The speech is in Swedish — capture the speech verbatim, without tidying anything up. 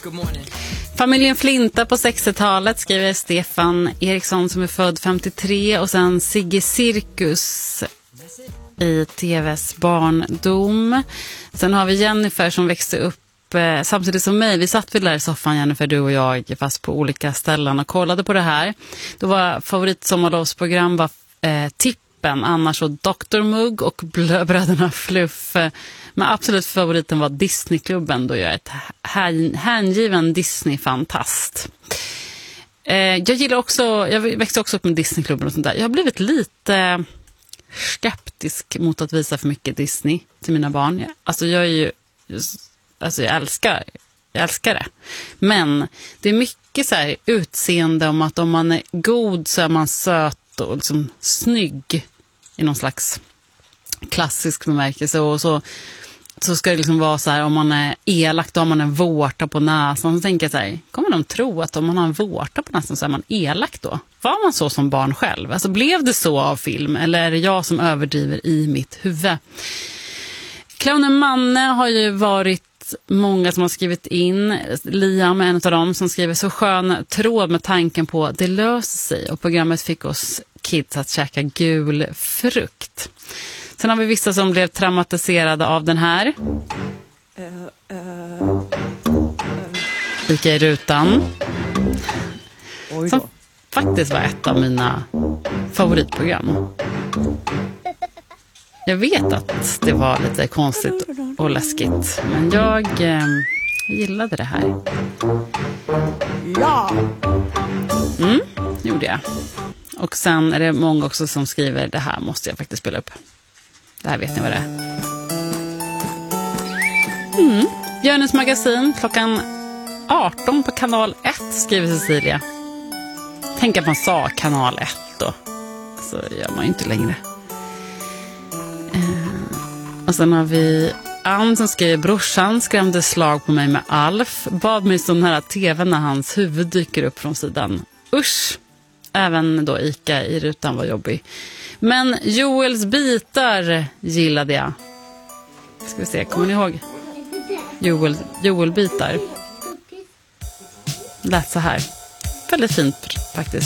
Familjen Flinta på sextiotalet skriver Stefan Eriksson som är född femtiotre, och sen Sigge Cirkus i tvs barndom. Sen har vi Jennifer som växte upp eh, samtidigt som mig. Vi satt vid där i soffan, Jennifer, du och jag, fast på olika ställen och kollade på det här. Då var favoritsommarlovsprogram var eh, Tippen, annars och doktor Mugg och Blö- Bröderna Fluff. Men absolut favoriten var Disneyklubben, då jag är ett hän- hängiven Disney-fantast. Eh, jag gillar också, jag växte också upp med Disneyklubben och sånt där. Jag har blivit lite skeptisk mot att visa för mycket Disney till mina barn. Alltså jag är ju, alltså jag älskar, jag älskar det. Men det är mycket så här utseende om att om man är god så är man söt och liksom snygg i någon slags klassisk bemärkelse, och så så ska det liksom vara så här, om man är elak då har man en vårta på näsan. Så tänker jag så här, kommer de tro att om man har en vårta på näsan så är man elak då? Var man så som barn själv? Alltså blev det så av film, eller är det jag som överdriver i mitt huvud? Clownen Manne har ju varit många som har skrivit in. Liam är en av dem som skriver så skön tråd med tanken på det löser sig, och programmet fick oss kids att käka gul frukt. Sen har vi vissa som blev traumatiserade av den här. Uh, uh, uh. Ica i rutan. Oj då. Som faktiskt var ett av mina favoritprogram. Jag vet att det var lite konstigt och läskigt, men jag eh, gillade det här. Ja! Mm, gjorde jag. Och sen är det många också som skriver, det här måste jag faktiskt spela upp. Det här vet ni vad det är. Mm. Jörnens magasin klockan arton på kanal ett, skriver Cecilia. Tänk att man sa kanal ett då. Så gör man ju inte längre. Eh. Och sen har vi Ann som skriver, brorsan skrämde slag på mig med Alf. Bad mig stå nära tvn när hans huvud dyker upp från sidan. Usch. Även då Ica i rutan var jobbig. Men Joels bitar gillade jag. Ska vi se, kommer ni ihåg? Joel, Joel bitar. Lät så här. Väldigt fint faktiskt.